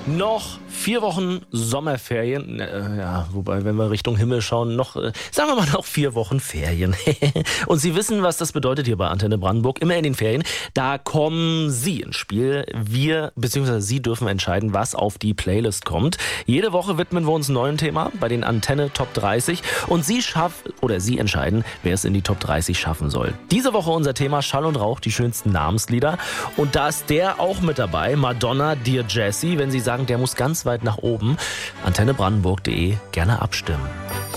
Noch 4 Wochen Sommerferien, wobei, wenn wir Richtung Himmel schauen, sagen wir mal noch 4 Wochen Ferien. Und Sie wissen, was das bedeutet hier bei Antenne Brandenburg, immer in den Ferien. Da kommen Sie ins Spiel. Wir, bzw. Sie dürfen entscheiden, was auf die Playlist kommt. Jede Woche widmen wir uns einem neuen Thema bei den Antenne Top 30 und Sie entscheiden, wer es in die Top 30 schaffen soll. Diese Woche unser Thema Schall und Rauch, die schönsten Namenslieder. Und da ist der auch mit dabei, Madonna, Dear Jessie. Wenn Sie sagen, der muss ganz weit nach oben, antennebrandenburg.de, gerne abstimmen.